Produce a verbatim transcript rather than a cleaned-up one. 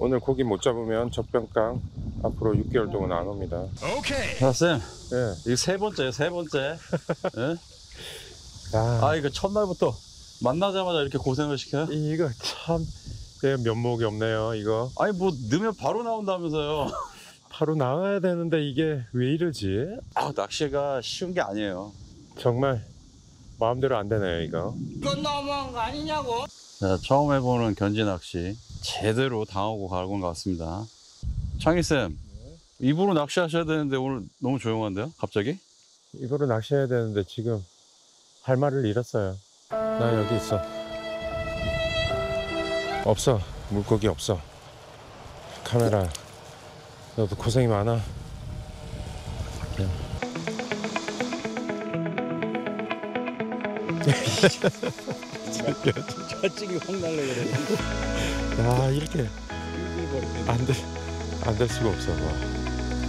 오늘 고기 못 잡으면 젖병강 앞으로 육 개월 동안 안 옵니다. 오케이. 자, 쌤. 예. 이거 세 번째예요, 세 번째. 예? 아, 아, 이거 첫날부터 만나자마자 이렇게 고생을 시켜요? 이거 참 내 면목이 없네요. 이거 아니, 뭐 넣으면 바로 나온다면서요. 바로 나와야 되는데 이게 왜 이러지? 아, 낚시가 쉬운 게 아니에요. 정말 마음대로 안 되네요. 이거. 이건 너무한 거 아니냐고. 자, 처음 해보는 견지 낚시 제대로 당하고 가는 것 같습니다. 창희쌤, 입으로 낚시하셔야 되는데 오늘 너무 조용한데요? 갑자기? 이거로 낚시해야 되는데 지금 할 말을 잃었어요. 나 여기 있어. 없어. 물고기 없어. 카메라 너도 고생이 많아. 쩔찍이 확 날려버려. 야, 이렇게 안 될, 안 될 수가 없어. 와.